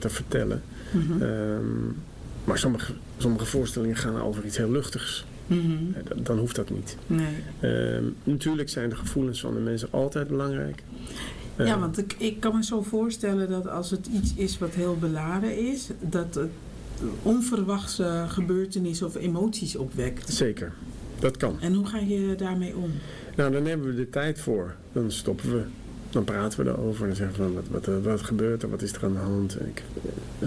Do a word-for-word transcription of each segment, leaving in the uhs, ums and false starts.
te vertellen. Mm-hmm. Um, maar sommige, sommige voorstellingen gaan over iets heel luchtigs. Mm-hmm. Dan, dan hoeft dat niet. Nee. Um, natuurlijk zijn de gevoelens van de mensen altijd belangrijk. Ja, uh, want ik, ik kan me zo voorstellen dat als het iets is wat heel beladen is, dat het onverwachte gebeurtenissen of emoties opwekt. Zeker, dat kan. En hoe ga je daarmee om? Nou, dan nemen we de tijd voor. Dan stoppen we. Dan praten we erover. Dan zeggen we van wat, wat, wat gebeurt er, wat is er aan de hand. Ik, uh,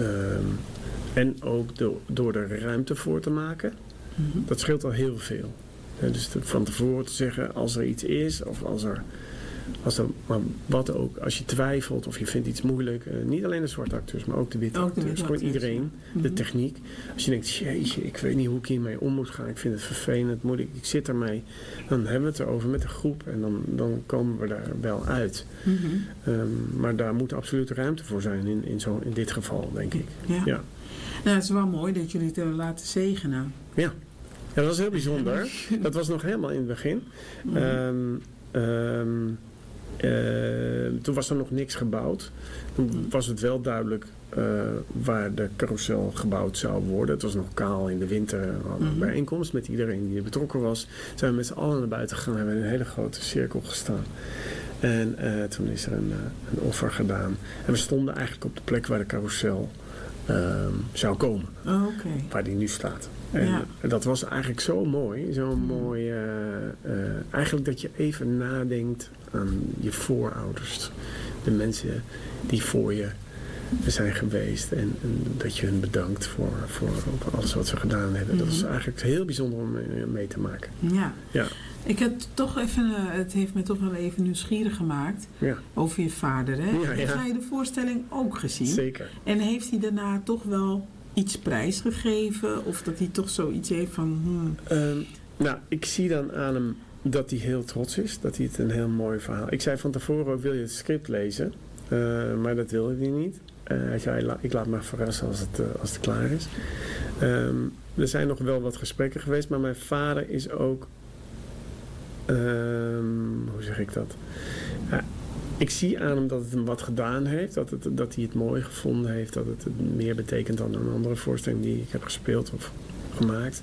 en ook do, door er ruimte voor te maken. Mm-hmm. Dat scheelt al heel veel. Ja, dus te, van tevoren te zeggen als er iets is of als er... Als er, maar wat ook, als je twijfelt of je vindt iets moeilijk, uh, niet alleen de zwarte acteurs, maar ook de witte ook de acteurs, witte gewoon iedereen, ja. Mm-hmm. De techniek. Als je denkt, jeetje, ik weet niet hoe ik hiermee om moet gaan, ik vind het vervelend, moet ik, ik zit ermee, dan hebben we het erover met de groep en dan, dan komen we daar wel uit. Mm-hmm. Um, maar daar moet absoluut ruimte voor zijn in, in, zo, in dit geval, denk ik. Ja. Ja. Nou, het is wel mooi dat jullie het hebben laten zegenen. Ja. Ja, dat was heel bijzonder. Dat was nog helemaal in het begin. Mm-hmm. Um, um, Uh, toen was er nog niks gebouwd. Toen was het wel duidelijk uh, waar de carousel gebouwd zou worden. Het was nog kaal in de winter. We hadden een mm-hmm. bijeenkomst met iedereen die er betrokken was. Zijn we met z'n allen naar buiten gegaan. Hebben we in een hele grote cirkel gestaan. En uh, toen is er een, uh, een offer gedaan. En we stonden eigenlijk op de plek waar de carousel uh, zou komen. Oh, okay. Waar die nu staat. En ja. dat was eigenlijk zo mooi. Zo mm. mooi. Uh, uh, eigenlijk dat je even nadenkt aan je voorouders. De mensen die voor je zijn geweest. En, en dat je hun bedankt voor, voor alles wat ze gedaan hebben. Mm-hmm. Dat is eigenlijk heel bijzonder om mee te maken. Ja. Ja. Ik heb toch even, het heeft me toch wel even nieuwsgierig gemaakt. Ja. Over je vader. Hè? Ja, ja. Heeft hij de voorstelling ook gezien? Zeker. En heeft hij daarna toch wel iets prijsgegeven? Of dat hij toch zoiets heeft van... Hmm. Um, nou, ik zie dan aan hem dat hij heel trots is. Dat hij het een heel mooi verhaal... Ik zei van tevoren ook, wil je het script lezen? Uh, maar dat wilde hij niet. Uh, hij zei, ik laat me verrassen als het, uh, als het klaar is. Um, er zijn nog wel wat gesprekken geweest. Maar mijn vader is ook... Um, hoe zeg ik dat? Uh, ik zie aan hem dat het hem wat gedaan heeft. Dat, het, dat hij het mooi gevonden heeft. Dat het meer betekent dan een andere voorstelling die ik heb gespeeld of gemaakt.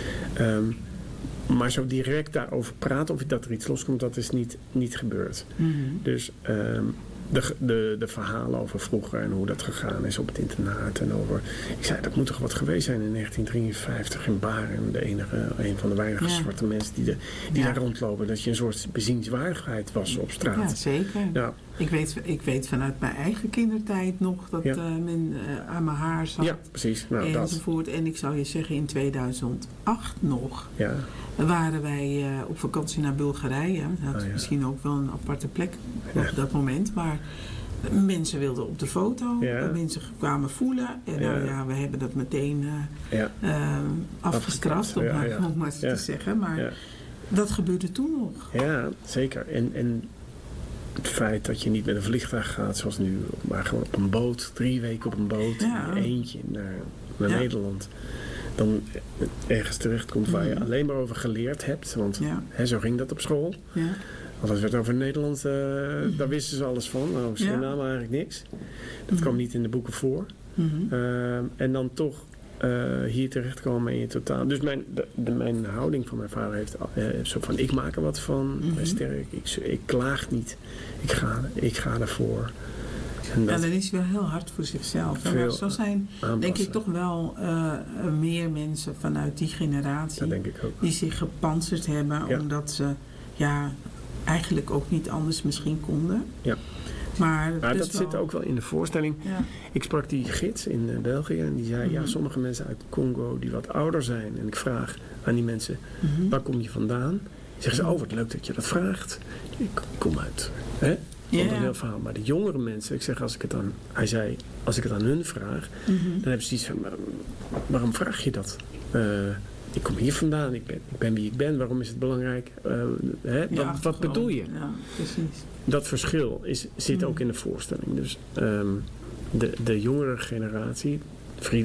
Um, maar zo direct daarover praten of dat er iets loskomt, dat is niet, niet gebeurd. Mm-hmm. Dus um, de, de, de verhalen over vroeger en hoe dat gegaan is op het internaat. En over, ik zei, dat moet toch wat geweest zijn in negentien drieënvijftig in Baren. De enige, een van de weinige ja. zwarte mensen die, de, die ja. daar rondlopen. Dat je een soort bezienswaardigheid was op straat. Ja, zeker. Ja. Ik, weet, ik weet vanuit mijn eigen kindertijd nog dat ja. uh, men uh, aan mijn haar zat. Ja, precies. Nou, enzovoort. Dat. En ik zou je zeggen, in tweeduizend acht nog ja. waren wij uh, op vakantie naar Bulgarije. Dat had oh, ja. misschien ook wel een aparte plek op ja. dat moment. Maar mensen wilden op de foto. Ja. Mensen kwamen voelen. En ja. nou ja, we hebben dat meteen uh, ja. uh, afgekrast, om ja, maar, ja. maar ja. te zeggen. Maar ja. dat gebeurde toen nog. Ja, zeker. En, en het feit dat je niet met een vliegtuig gaat zoals nu, maar gewoon op een boot, drie weken op een boot, ja. in eentje naar, naar ja. Nederland. Dan ergens terechtkomt waar je alleen maar over geleerd hebt. Want ja. hè, zo ging dat op school. Ja. Alles werd over Nederland, uh, mm-hmm. daar wisten ze alles van. Nou, Suriname ja. eigenlijk niks. Dat mm-hmm. kwam niet in de boeken voor. Mm-hmm. Uh, en dan toch uh, hier terechtkomen in je totaal. Dus mijn, de, de, mijn houding van mijn vader heeft uh, zo van, ik maak er wat van. Mm-hmm. Sterk, ik, ik klaag niet. Ik ga, ik ga ervoor. En, en dan is hij wel heel hard voor zichzelf. Maar zo zijn aanpassen. Denk ik toch wel uh, meer mensen vanuit die generatie. Dat denk ik ook. Die zich gepantserd hebben. Ja. Omdat ze ja, eigenlijk ook niet anders misschien konden. Ja. Maar, maar dat wel... zit ook wel in de voorstelling. Ja. Ik sprak die gids in uh, België. En die zei, mm-hmm. ja, sommige mensen uit Congo die wat ouder zijn. En ik vraag aan die mensen, mm-hmm. waar kom je vandaan? Zeggen ze, oh wat leuk dat je dat vraagt. Ik kom uit... Hè? Yeah. Een heel verhaal. Maar de jongere mensen, ik zeg als ik het aan, hij zei, als ik het aan hun vraag, mm-hmm. dan hebben ze iets van, waarom vraag je dat? Uh, ik kom hier vandaan, ik ben, ik ben wie ik ben, waarom is het belangrijk? Uh, hè? Ja, wat, wat bedoel je? Ja, precies. Dat verschil is, zit mm-hmm. ook in de voorstelling. Dus um, de, de jongere generatie, Frida,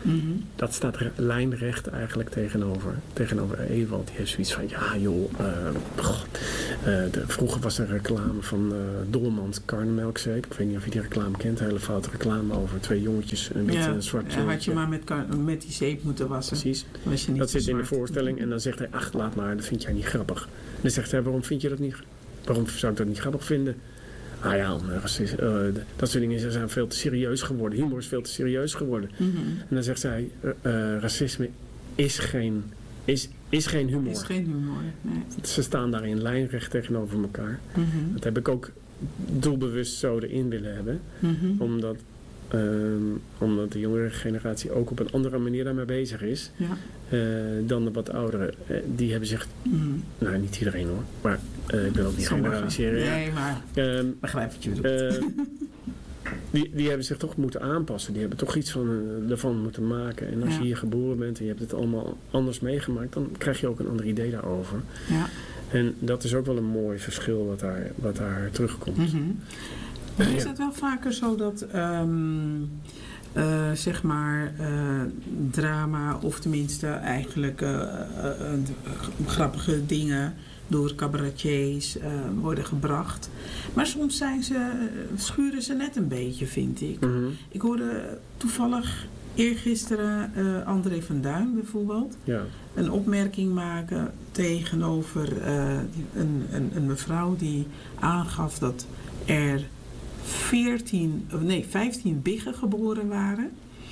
Mm-hmm. Dat staat re- lijnrecht eigenlijk tegenover, tegenover Ewald. Die heeft zoiets van, ja joh, uh, goh, uh, de, vroeger was er reclame van uh, Dolmans karnemelkzeep. Ik weet niet of je die reclame kent, een hele foute reclame over twee jongetjes, een wit ja, en een zwart jongetje. Ja, had je maar met, kar- met die zeep moeten wassen. Precies, was je niet dat zit zwart. in de voorstelling en dan zegt hij, ach laat maar, dat vind jij niet grappig. En dan zegt hij, waarom vind je dat niet, waarom zou ik dat niet grappig vinden? Ah ja, racisme, uh, dat soort dingen zijn veel te serieus geworden. Humor is veel te serieus geworden. Mm-hmm. En dan zegt zij, uh, uh, racisme is geen, is, is geen humor. Is geen humor, nee. Ze staan daar in lijnrecht tegenover elkaar. Mm-hmm. Dat heb ik ook doelbewust zo erin willen hebben. Mm-hmm. Omdat, um, omdat de jongere generatie ook op een andere manier daarmee bezig is. Ja. Uh, dan de wat ouderen. Uh, die hebben zich... Mm. Nou, niet iedereen hoor. Maar uh, ik wil ook niet generaliseren. Nee, maar uh, begrijp wat je bedoelt. Uh, die, die hebben zich toch moeten aanpassen. Die hebben toch iets van, uh, ervan moeten maken. En als ja. je hier geboren bent en je hebt het allemaal anders meegemaakt... dan krijg je ook een ander idee daarover. Ja. En dat is ook wel een mooi verschil wat daar, wat daar terugkomt. Mm-hmm. Maar is het wel vaker zo dat... Um, Uh, zeg maar uh, drama of tenminste eigenlijk uh, uh, uh, grappige dingen door cabaretiers uh, worden gebracht. Maar soms zijn ze, uh, schuren ze net een beetje, vind ik. Mm-hmm. Ik hoorde toevallig eergisteren uh, André van Duin bijvoorbeeld ja. een opmerking maken tegenover uh, een, een, een mevrouw die aangaf dat er veertien, nee, vijftien biggen geboren waren.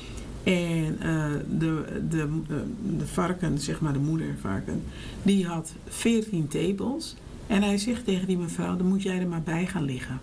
En uh, de, de, de varken, zeg maar de moedervarken, die had veertien tepels. En hij zegt tegen die mevrouw, dan moet jij er maar bij gaan liggen.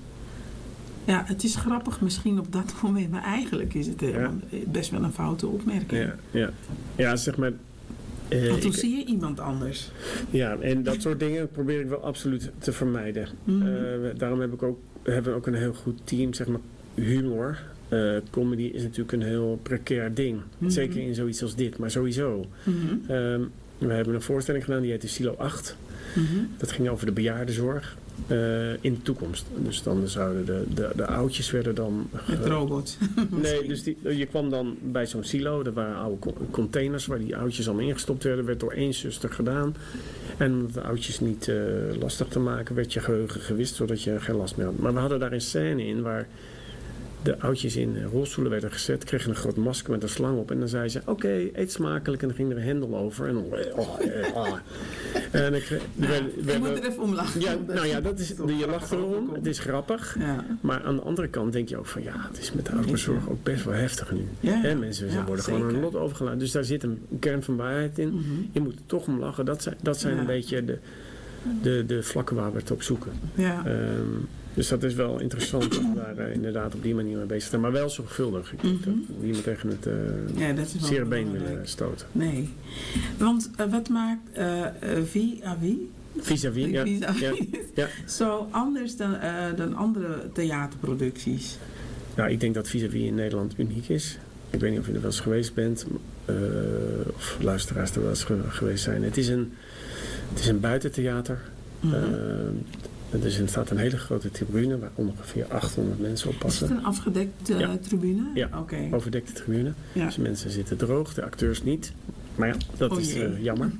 Ja, het is grappig misschien op dat moment, maar eigenlijk is het ja. best wel een foute opmerking. Ja, ja. ja zeg maar... Uh, Want toen ik, zie je iemand anders. Ja, en dat soort dingen probeer ik wel absoluut te vermijden. Mm-hmm. Uh, daarom heb ik ook, hebben we ook een heel goed team, zeg maar, humor. Uh, comedy is natuurlijk een heel precair ding. Mm-hmm. Zeker in zoiets als dit, maar sowieso. Mm-hmm. Um, we hebben een voorstelling gedaan, die heette Silo acht. Mm-hmm. Dat ging over de bejaardenzorg. Uh, in de toekomst. Dus dan zouden de, de, de oudjes werden dan... Met robots. Nee, dus die, je kwam dan bij zo'n silo. Dat waren oude containers waar die oudjes allemaal ingestopt werden. Werd door één zuster gedaan. En om de oudjes niet uh, lastig te maken, werd je geheugen gewist, zodat je geen last meer had. Maar we hadden daar een scène in waar de oudjes in rolstoelen werden gezet, kregen een groot masker met een slang op. En dan zei ze, oké, okay, eet smakelijk. En dan ging er een hendel over. En dan... Oh, oh. En ik, we, we, we, je moet er even om lachen. Ja, nou ja, dat is, je lacht erom. Het is grappig. Ja. Maar aan de andere kant denk je ook van, ja, het is met de ouderenzorg ook best wel heftig nu. Ja, ja. Mensen ja, worden zeker. Gewoon een lot overgelaten. Dus daar zit een kern van waarheid in. Mm-hmm. Je moet er toch om lachen. Dat zijn, dat zijn ja. een beetje de, de, de vlakken waar we het op zoeken. Ja. Um, Dus dat is wel interessant om daar uh, inderdaad op die manier mee bezig te zijn. Maar wel zorgvuldig. Ik denk mm-hmm. dat niemand tegen het uh, ja, zere been willen stoten. Nee. Want uh, wat maakt uh, vis-à-vis? Vis-à-vis, ja. Vis-à-vis. Ja. Ja. Zo anders dan, uh, dan andere theaterproducties? Nou, ik denk dat vis-à-vis in Nederland uniek is. Ik weet niet of je er wel eens geweest bent. Uh, of luisteraars er wel eens ge- geweest zijn. Het is een, het is een buitentheater. Mm-hmm. Uh, Er staat een hele grote tribune waar ongeveer achthonderd mensen op passen. Is het een afgedekte ja. tribune? Ja, okay. Overdekte tribune. Ja. Dus mensen zitten droog, de acteurs niet. Maar ja, dat oh is uh, jammer.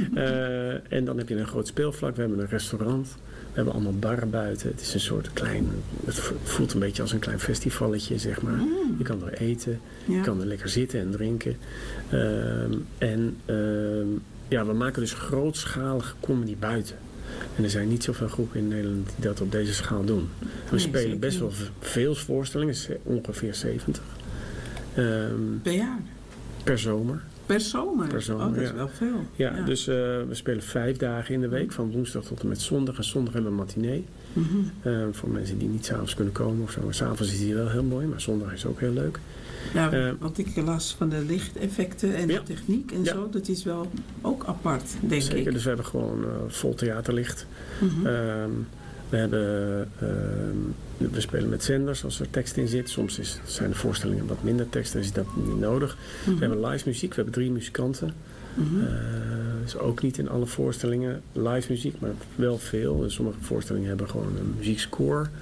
uh, en dan heb je een groot speelvlak. We hebben een restaurant. We hebben allemaal barren buiten. Het is een soort klein... Het voelt een beetje als een klein festivalletje, zeg maar. Mm. Je kan er eten. Ja. Je kan er lekker zitten en drinken. Uh, en uh, ja, we maken dus grootschalige comedy buiten. En er zijn niet zoveel groepen in Nederland die dat op deze schaal doen. We nee, spelen best wel veel voorstellingen, ongeveer zeventig. Um, per jaar? Per zomer. Per zomer? Per zomer, oh, dat is ja. wel veel. Ja, ja. dus uh, we spelen vijf dagen in de week, van woensdag tot en met zondag. En zondag hebben we een matinee. Mm-hmm. Uh, voor mensen die niet s'avonds kunnen komen of zo. Maar s'avonds is die wel heel mooi, maar zondag is ook heel leuk. Ja, uh, want ik las van de lichteffecten en ja. de techniek en ja. zo. Dat is wel ook apart, denk Zeker, ik. Zeker, dus we hebben gewoon uh, vol theaterlicht. Mm-hmm. Um, we hebben... Um, we spelen met zenders als er tekst in zit. Soms is, zijn de voorstellingen wat minder tekst, dan is dat niet nodig. Mm-hmm. We hebben live muziek, we hebben drie muzikanten. Mm-hmm. Uh, is ook niet in alle voorstellingen live muziek, maar wel veel. En sommige voorstellingen hebben gewoon een muziekscore.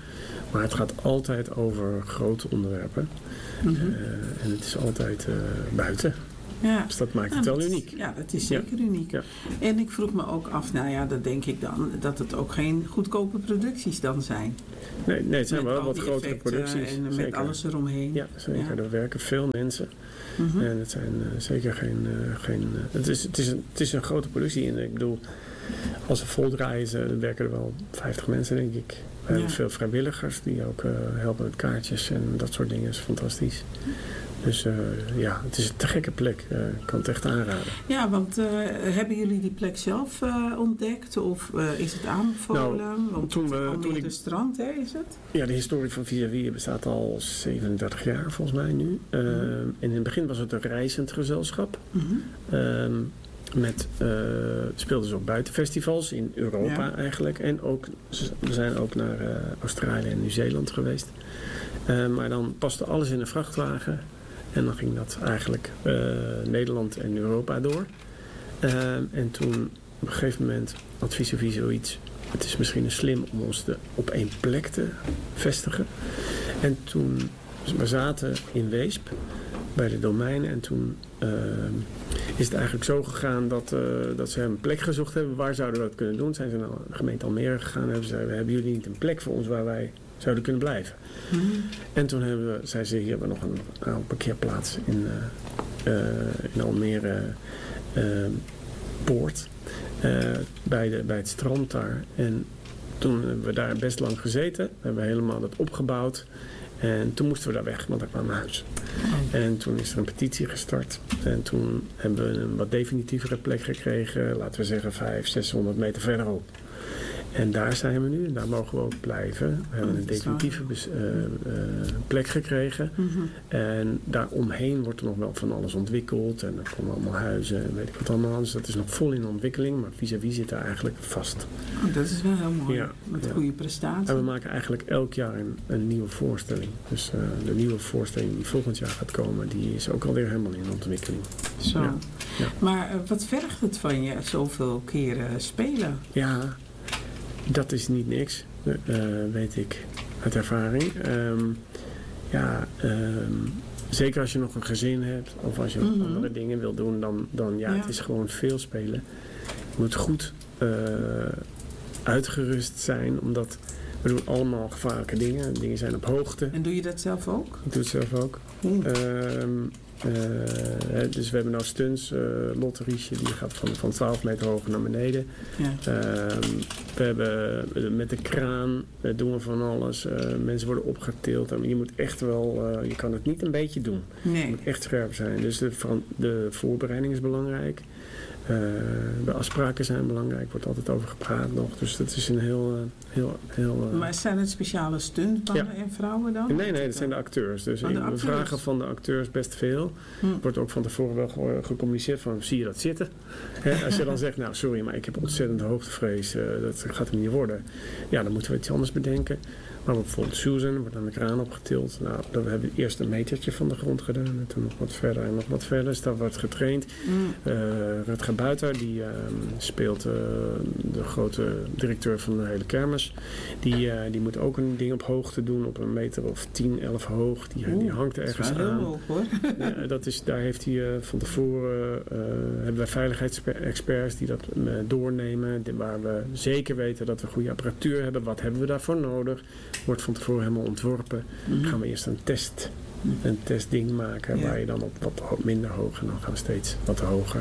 Maar het gaat altijd over grote onderwerpen. Mm-hmm. Uh, en het is altijd uh, buiten. Ja. Dus dat maakt het ja, wel dat uniek. Is, ja, dat is zeker ja. uniek. Ja. En ik vroeg me ook af, nou ja, dat denk ik dan, dat het ook geen goedkope producties dan zijn. Nee, nee het zijn met wel wat grotere producties. En met zeker. alles eromheen. Ja, zeker. Ja. Er werken veel mensen. Mm-hmm. En het zijn uh, zeker geen... Uh, geen uh, het, is, het, is een, het is een grote productie. En ik bedoel, als we vol draaien, dan werken er wel vijftig mensen, denk ik. We hebben ja. veel vrijwilligers die ook uh, helpen met kaartjes en dat soort dingen. Dat is fantastisch. Dus uh, ja, het is een te gekke plek. Uh, ik kan het echt aanraden. Ja, want uh, hebben jullie die plek zelf uh, ontdekt? Of uh, is het aanbevolen? Nou, want toen we, Almere toen ik, strand, hè, is het? Ja, de historie van Vis-à-Vis bestaat al zevenendertig jaar volgens mij nu. Uh, mm-hmm. En in het begin was het een reizend gezelschap. Mm-hmm. Um, met, uh, speelden ze ook buitenfestivals in Europa ja. eigenlijk. En ook, we zijn ook naar uh, Australië en Nieuw-Zeeland geweest. Uh, maar dan paste alles in een vrachtwagen. En dan ging dat eigenlijk uh, Nederland en Europa door. Uh, en toen op een gegeven moment had Vis-à-Vis zoiets. Het is misschien slim om ons te, op één plek te vestigen. En toen, we zaten in Weesp bij de domeinen. En toen uh, is het eigenlijk zo gegaan dat, uh, dat ze een plek gezocht hebben. Waar zouden we dat kunnen doen? Zijn ze naar de gemeente Almere gegaan en hebben ze gezegd, hebben jullie niet een plek voor ons waar wij zouden kunnen blijven? Mm-hmm. En toen hebben we, zei ze, hier hebben we nog een, een parkeerplaats in, uh, uh, in Almere uh, Poort. Uh, bij, de, bij het strand daar. En toen hebben we daar best lang gezeten. We hebben helemaal dat opgebouwd. En toen moesten we daar weg, want daar kwamen we naar huis. Oh. En toen is er een petitie gestart. En toen hebben we een wat definitievere plek gekregen. Laten we zeggen vijfhonderd, zeshonderd meter verderop. En daar zijn we nu en daar mogen we ook blijven. We hebben oh, een definitieve bes, uh, uh, plek gekregen. Mm-hmm. En daaromheen wordt er nog wel van alles ontwikkeld. En er komen allemaal huizen en weet ik wat allemaal. Dus dat is nog vol in ontwikkeling. Maar Vis-à-Vis zit daar eigenlijk vast. Oh, dat is wel heel mooi. Ja, met ja. goede prestatie. En we maken eigenlijk elk jaar een, een nieuwe voorstelling. Dus uh, de nieuwe voorstelling die volgend jaar gaat komen, die is ook alweer helemaal in ontwikkeling. Zo. Ja. Ja. Maar uh, wat vergt het van je zoveel keren spelen? Ja, dat is niet niks, uh, weet ik uit ervaring. Um, ja, um, zeker als je nog een gezin hebt of als je mm-hmm. andere dingen wil doen, dan, dan ja, ja, het is gewoon veel spelen. Je moet goed uh, uitgerust zijn, omdat we doen allemaal gevaarlijke dingen. Dingen zijn op hoogte. En doe je dat zelf ook? Ik doe het zelf ook. Mm. Um, Uh, dus we hebben nou stunts, uh, Lotteriesje, die gaat van, van twaalf meter hoog naar beneden. Ja. Uh, we hebben uh, met de kraan uh, doen we van alles. Uh, mensen worden opgetild. En je moet echt wel, uh, je kan het niet een beetje doen. Nee. Je moet echt scherp zijn. Dus de, van, de voorbereiding is belangrijk. Uh, de afspraken zijn belangrijk, wordt altijd over gepraat nog. Dus dat is een heel... Uh, heel, heel uh... Maar zijn het speciale stuntmannen ja. en vrouwen dan? Nee, nee, dat zijn de acteurs. Dus oh, de we acteurs. vragen van de acteurs best veel. Hm. Wordt ook van tevoren wel gecommuniceerd van, zie je dat zitten? He, als je dan zegt, nou sorry, maar ik heb ontzettend hoogtevrees, uh, dat gaat er niet worden. Ja, dan moeten we iets anders bedenken. Maar bijvoorbeeld Susan wordt aan de kraan opgetild. Nou, dan hebben we eerst een metertje van de grond gedaan. En toen nog wat verder en nog wat verder. Dus daar wordt getraind. Mm. Uh, Rutger Buiter, die uh, speelt uh, de grote directeur van de hele kermis. Die, uh, die moet ook een ding op hoogte doen. Op een meter of tien, elf hoog. Die, Oeh, die hangt er ergens dat is aan. Hoog, hoor. Ja, dat is, daar heeft hij uh, van tevoren... Uh, hebben wij veiligheidsexperts die dat uh, doornemen. Waar we zeker weten dat we goede apparatuur hebben. Wat hebben we daarvoor nodig? Wordt van tevoren helemaal ontworpen. Mm-hmm. Dan gaan we eerst een test, een testding maken, ja. waar je dan op wat minder hoog en dan gaan we steeds wat hoger.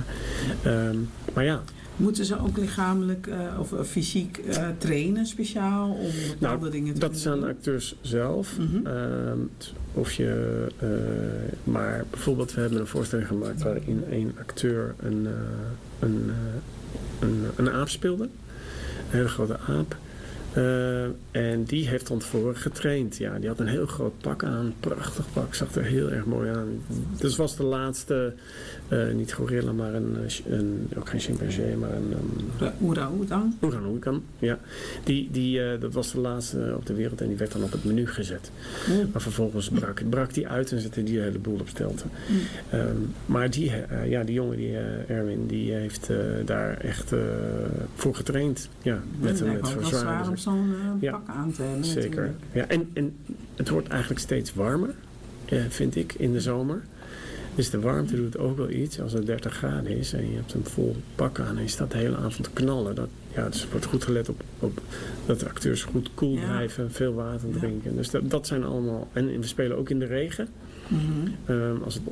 Um, maar ja. Moeten ze ook lichamelijk uh, of uh, fysiek uh, trainen speciaal om bepaalde nou, dingen te dat doen? is aan de acteurs zelf. Mm-hmm. Um, of je, uh, maar bijvoorbeeld we hebben een voorstelling gemaakt waarin één acteur een, uh, een, uh, een, een aap speelde. Een hele grote aap. Uh, en die heeft van tevoren getraind. Ja, die had een heel groot pak aan. Prachtig pak. Zag er heel erg mooi aan. Dus was de laatste, uh, niet gorilla, maar een, een ook geen chimpansee, maar een... Um, Orang-oetan. Orang-oetan, ja. Die, die, uh, dat was de laatste op de wereld en die werd dan op het menu gezet. Mm. Maar vervolgens brak, brak die uit en zette die hele boel op stelten. Mm. Um, maar die, uh, ja, die jongen, die uh, Erwin, die heeft uh, daar echt uh, voor getraind. Ja, met, ja, met verzwaarders. zo'n uh, ja, pak aan te hebben. Zeker. Ja, en, en het wordt eigenlijk steeds warmer, eh, vind ik, in de zomer. Dus de warmte doet ook wel iets. Als het dertig graden is en je hebt een vol pak aan en je staat de hele avond te knallen. Dat, ja, dus er wordt goed gelet op, op dat de acteurs goed koel ja. blijven, veel water drinken. Ja. Dus dat, dat zijn allemaal... En we spelen ook in de regen. Mm-hmm. Um, als het